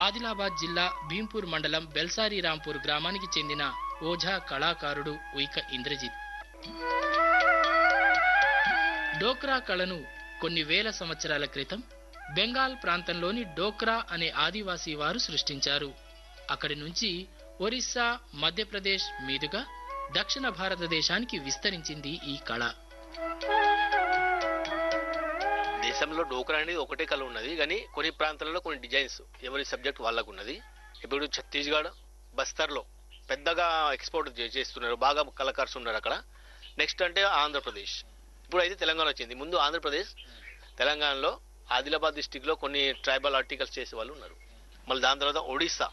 ఆదిలాబాద్ జిల్లా భీంపూర్ మండలం బెల్సారి రాంపూర్ గ్రామానికి చెందిన ఓఝా కళాకారుడు ఉయిక ఇంద్రజిత్. డోక్రా కళను కొన్ని వేల సంవత్సరాల క్రితం బెంగాల్ ప్రాంతంలోని డోక్రా అనే ఆదివాసీ వారు సృష్టించారు. అక్కడి నుంచి ఒరిస్సా, మధ్యప్రదేశ్ మీదుగా దక్షిణ భారతదేశానికి విస్తరించింది ఈ కళ. దేశంలో డోక్రా అనేది ఒకటే కళ ఉన్నది, కానీ కొన్ని ప్రాంతాలలో కొన్ని డిజైన్స్ ఎవరి సబ్జెక్ట్ వాళ్ళకు ఉన్నది. ఇప్పుడు ఛత్తీస్గఢ్, బస్తర్లో పెద్దగా ఎక్స్పోర్ట్ చేస్తున్నారు, బాగా కళాకారులు ఉన్నారు అక్కడ. నెక్స్ట్ అంటే ఆంధ్రప్రదేశ్, ఇప్పుడు అయితే తెలంగాణ వచ్చింది. ముందు ఆంధ్రప్రదేశ్, తెలంగాణలో ఆదిలాబాద్ డిస్టిక్ లో కొన్ని ట్రైబల్ ఆర్టికల్స్ చేసే వాళ్ళు ఉన్నారు. మళ్ళీ దాని తర్వాత ఒడిస్సా.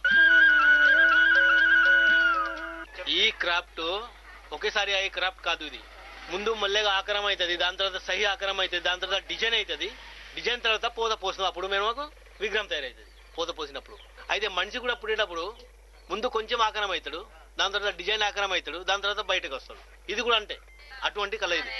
ఈ క్రాఫ్ట్ ఒకేసారి అయ్యే క్రాఫ్ట్ కాదు, ఇది ముందు మళ్ళీగా ఆకారం అవుతుంది, దాని తర్వాత సహి ఆకారం అవుతుంది, దాని తర్వాత డిజైన్ అవుతుంది, డిజైన్ తర్వాత పూత పోసిన అప్పుడు మేము విగ్రహం తయారవుతుంది. పూత పోసినప్పుడు అయితే మనిషి కూడా పుట్టేటప్పుడు ముందు కొంచెం ఆకారం అవుతాడు, దాని తర్వాత డిజైన్ ఆకారం అవుతాడు, దాని తర్వాత బయటకు వస్తాడు. ఇది కూడా అంటే అటువంటి కళ ఇది.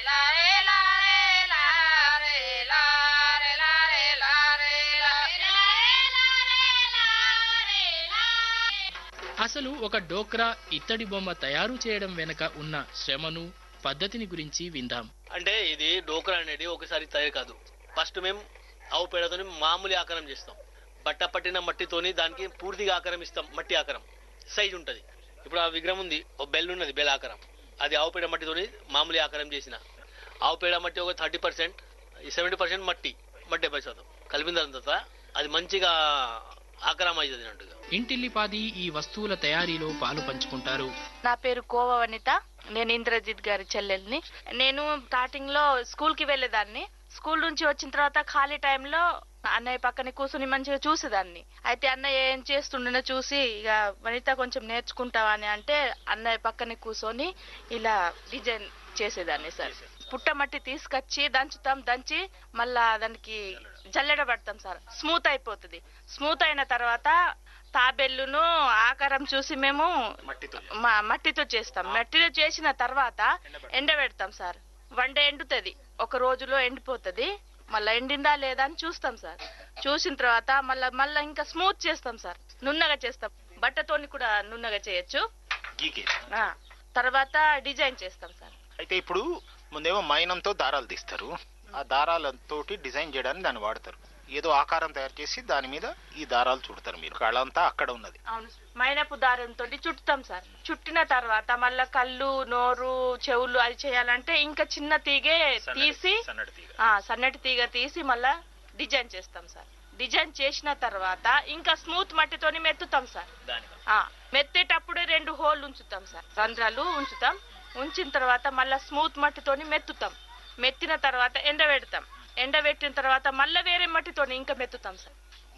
అసలు ఒక డోక్రా ఇత్తడి బొమ్మ తయారు చేయడం వెనుక ఉన్న శ్రమను, పద్ధతిని గురించి విందాం. అంటే ఇది డోక్రా అనేది ఒకసారి తయారు కాదు. ఫస్ట్ మేము ఆవు పేడతోని మామూలు ఆకారం చేస్తాం, బట్ట పట్టిన మట్టితోని దానికి పూర్తిగా ఆకారం ఇస్తాం. మట్టి ఆకారం సైజు ఉంటది. ఇప్పుడు ఆ విగ్రహం ఉంది, ఒక బెల్ ఉన్నది, బెల్ ఆకారం, అది ఆవు పేడ మట్టితోని మామూలు ఆకారం చేసిన. ఆవు పేడ మట్టి ఒక 30%, 70% మట్టి, 70% కలిపిన తర్వాత అది మంచిగా ఆకారం అవుతుంది అన్నట్టుగా. ఇంటిల్లిపాది ఈ వస్తువుల తయారీలో పాలు పంచుకుంటారు. నా పేరు కోవ వనిత, నేను ఇంద్రజిత్ గారి చెల్లెల్ని. నేను స్టార్టింగ్ లో స్కూల్ కి వెళ్లేదాన్ని. స్కూల్ నుంచి వచ్చిన తర్వాత ఖాళీ టైంలో అన్నయ్య పక్కన కూర్చుని మంచిగా చూసేదాన్ని. అయితే అన్నయ్య ఏం చేస్తుండో చూసి ఇక వనిత కొంచెం నేర్చుకుంటావా అని అంటే అన్నయ్య పక్కన కూర్చొని ఇలా డిజైన్ చేసేదాన్ని సార్. పుట్టమట్టి తీసుకొచ్చి దంచి మళ్ళా దానికి జల్లెడ పడతాం సార్, స్మూత్ అయిపోతుంది. స్మూత్ అయిన తర్వాత తాబెల్లును ఆకారం చూసి మేము మట్టితో చేస్తాం. మట్టితో చేసిన తర్వాత ఎండబెడతాం సార్. వన్ డే ఎండుతుంది, ఒక రోజులో ఎండిపోతుంది. మళ్ళా ఎండిందా లేదా అని చూస్తాం సార్. చూసిన తర్వాత మళ్ళా ఇంకా స్మూత్ చేస్తాం సార్, నున్నగా చేస్తాం. బట్టతోని కూడా నున్నగా చేయొచ్చు. తర్వాత డిజైన్ చేస్తాం సార్. అయితే ఇప్పుడు ముందేమో మైనంతో దారాలు తీస్తారు, ఆ దారాలతో డిజైన్ చేయడానికి దాన్ని వాడతారు. ఏదో ఆకారం తయారు చేసి దాని మీద ఈ దారాలు చుడతారు. మీరు కళ అంతా అక్కడ ఉన్నది. అవును, మైనపు దారంతో చుట్టుతాం సార్. చుట్టిన తర్వాత మళ్ళా కళ్ళు, నోరు, చెవులు అది చేయాలంటే ఇంకా చిన్న తీగే తీసి, సన్నటి తీగ తీసి మళ్ళా డిజైన్ చేస్తాం సార్. డిజైన్ చేసిన తర్వాత ఇంకా స్మూత్ మట్టితోని మెత్తుతాం సార్. మెత్తేటప్పుడు 2 హోల్ ఉంచుతాం సార్, రంధ్రాలు ఉంచుతాం. ఉంచిన తర్వాత మళ్ళా స్మూత్ మట్టితోని మెత్తుతాం. మెత్తిన తర్వాత ఎండబెడతాం. ఎండబెట్టిన తర్వాత మళ్ళీ వేరే మట్టితోని ఇంకా మెత్తుతాం సార్.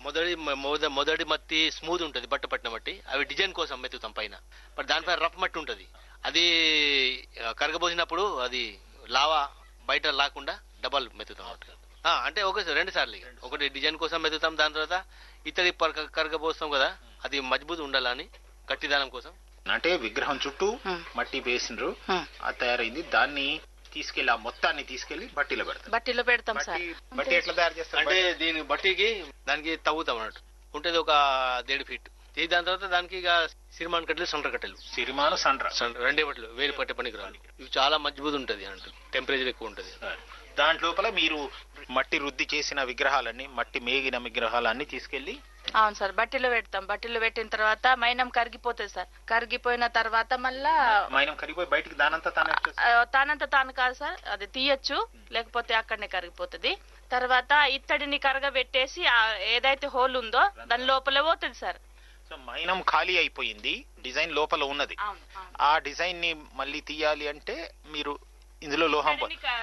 మొదటి మట్టి స్మూత్ ఉంటది, బట్ట పట్టిన మట్టి, అవి డిజైన్ కోసం మెత్తుతాం పైన. బట్ దానిపైన రఫ్ మట్టి ఉంటది, అది కరగబోసినప్పుడు అది లావా బయట లాకుండా డబల్ మెత్తుతాం. అంటే ఒకేసారి 2 సార్లు, ఒకటి డిజైన్ కోసం మెత్తుతాం, దాని తర్వాత ఇతడి కరగబోస్తాం కదా, అది మజ్బూత్ ఉండాలని గట్టిదానం కోసం. అంటే విగ్రహం చుట్టూ మట్టి వేసినారు, అది తయారైంది. దాన్ని తీసుకెళ్లి ఆ మొత్తాన్ని తీసుకెళ్లి బట్టిలో పెడతాం సార్. బట్టి ఎట్లా తయారు చేస్తాం అంటే దీని బట్టికి దానికి తవ్వుతాం అన్నట్టు ఉంటది, ఒక 1.5 ఫీట్. దాని తర్వాత దానికి ఇక సిరిమాన్ కట్టెలు, సండ్ర కట్టెలు, సిరిమాను సండ్ర 2 బట్టలు వేలు పట్టే పనికి రాని. ఇవి చాలా మజ్బూత్ ఉంటది అన్నట్టు, టెంపరేచర్ ఎక్కువ ఉంటది. దాంట్లోపల మీరు మట్టి రుద్ది చేసిన విగ్రహాలన్నీ, మట్టి మేగిన విగ్రహాలన్నీ తీసుకెళ్లి. అవును సార్, బట్టిలో పెడతాం. బట్టిలో పెట్టిన తర్వాత మైనం కరిగిపోతుంది సార్. కరిగిపోయిన తర్వాత మళ్ళా మైనం కరిగిపోయి బయటికి తానంతా తాను కాదు సార్, అది తీయచ్చు, లేకపోతే అక్కడనే కరిగిపోతుంది. తర్వాత ఇత్తడిని కరగబెట్టేసి ఏదైతే హోల్ ఉందో దాని లోపల పోతుంది సార్. సో మైనం ఖాళీ అయిపోయింది, డిజైన్ లోపల ఉన్నది. ఆ డిజైన్ ని మళ్ళీ తీయాలి అంటే మీరు ఇందులో లోహం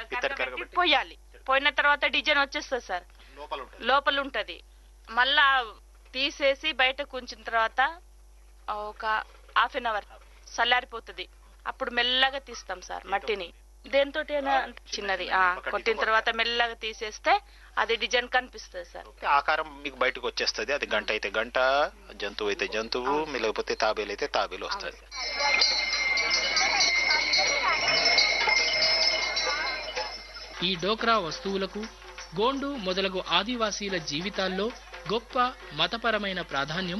పోయాలి. పోయిన తర్వాత డిజైన్ వచ్చేస్తుంది సార్, లోపల ఉంటది. మళ్ళా తీసేసి బయటకు ఉంచిన తర్వాత ఒక ½ అన్ అవర్ చల్లారిపోతుంది. అప్పుడు మెల్లగా తీస్తాం సార్ మట్టిని. దేంతో చిన్నది కొట్టిన తర్వాత మెల్లగా తీసేస్తే అది డిజైన్ కనిపిస్తుంది సార్. ఆకారం మీకు బయటకు వచ్చేస్తుంది. అది గంట అయితే గంట, జంతువు అయితే జంతువు, లేకపోతే తాబేలు అయితే తాబేలు వస్తుంది. ఈ డోక్రా వస్తువులకు గోండు మొదలగు ఆదివాసీల జీవితాల్లో గొప్ప మతపరమైన ప్రాధాన్యం